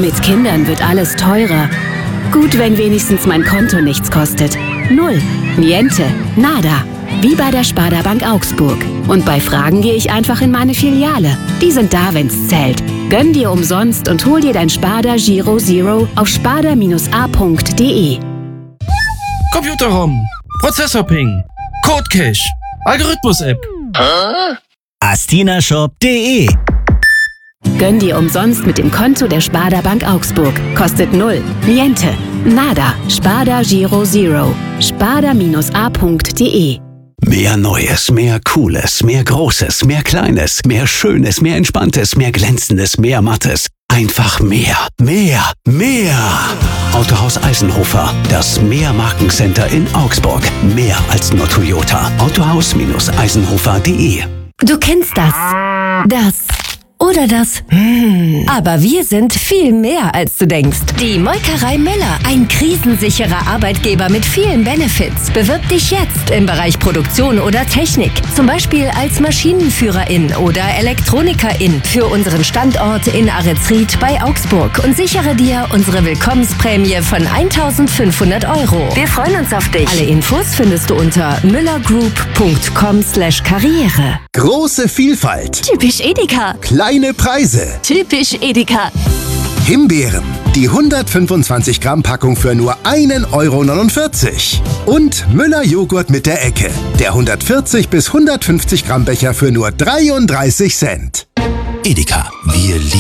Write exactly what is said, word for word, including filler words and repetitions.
Mit Kindern wird alles teurer. Gut, wenn wenigstens mein Konto nichts kostet. Null, niente, nada. Wie bei der Sparda Bank Augsburg. Und bei Fragen gehe ich einfach in meine Filiale. Die sind da, wenn's zählt. Gönn dir umsonst und hol dir dein Sparda Giro Zero auf sparda a punkt de. Computer-ROM, Prozessor-Ping, Code-Cache, Algorithmus-App. astinashop punkt de. Gönn dir umsonst mit dem Konto der Sparda Bank Augsburg. Kostet null, niente, nada. Sparda Giro Zero. sparda a punkt de. Mehr Neues, mehr Cooles, mehr Großes, mehr Kleines, mehr Schönes, mehr Entspanntes, mehr Glänzendes, mehr Mattes. Einfach mehr, mehr, mehr. Autohaus Eisenhofer, das Mehr-Markencenter in Augsburg. Mehr als nur Toyota. Autohaus Eisenhofer punkt de. Du kennst das. Das. Oder das. Hm. Aber wir sind viel mehr, als du denkst. Die Molkerei Müller, ein krisensicherer Arbeitgeber mit vielen Benefits. Bewirb dich jetzt im Bereich Produktion oder Technik. Zum Beispiel als Maschinenführerin oder Elektronikerin für unseren Standort in Arizried bei Augsburg und sichere dir unsere Willkommensprämie von eintausendfünfhundert Euro. Wir freuen uns auf dich. Alle Infos findest du unter müllergroup punkt com slash karriere. Große Vielfalt. Typisch Edeka. Kleine Preise. Typisch Edeka. Himbeeren. Die hundertfünfundzwanzig Gramm Packung für nur ein Euro neunundvierzig. Und Müller Joghurt mit der Ecke. Der hundertvierzig bis hundertfünfzig Gramm Becher für nur dreiunddreißig Cent. Edeka, wir lieben